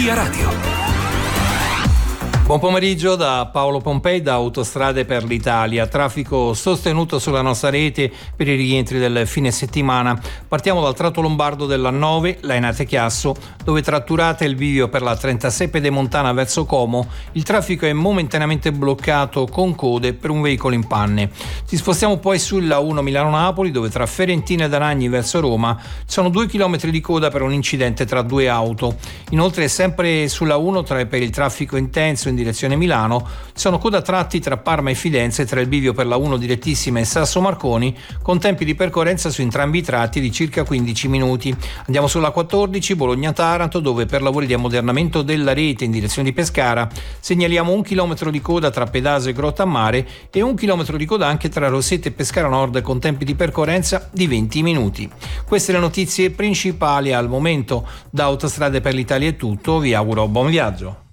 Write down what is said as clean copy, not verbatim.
Via Radio. Buon pomeriggio da Paolo Pompei da Autostrade per l'Italia. Traffico sostenuto sulla nostra rete per i rientri del fine settimana. Partiamo dal tratto lombardo della 9, Lainate-Chiasso, dove tratturate il bivio per la 36 Pedemontana verso Como. Il traffico è momentaneamente bloccato con code per un veicolo in panne. Ci spostiamo poi sulla 1 Milano-Napoli, dove tra Ferentina ed Aragni verso Roma ci sono 2 chilometri di coda per un incidente tra due auto. Inoltre sempre sulla 1 per il traffico intenso in direzione Milano sono coda tratti tra Parma e Fidenze tra il bivio per la 1 direttissima e Sasso Marconi, con tempi di percorrenza su entrambi i tratti di circa 15 minuti. Andiamo sulla 14 Bologna-Taranto, dove per lavori di ammodernamento della rete in direzione di Pescara segnaliamo 1 chilometro di coda tra Pedaso e Grottammare e 1 chilometro di coda anche tra Rossette e Pescara Nord, con tempi di percorrenza di 20 minuti. Queste le notizie principali al momento. Da Autostrade per l'Italia è tutto, vi auguro buon viaggio.